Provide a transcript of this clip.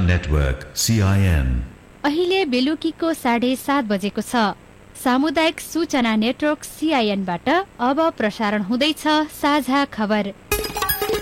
Network, CIN. अहिले बेलुकीको 7:30 बजेको छ। सामुदायिक सूचना नेटवर्क CIN बाट अब प्रसारण हुँदैछ साझा खबर।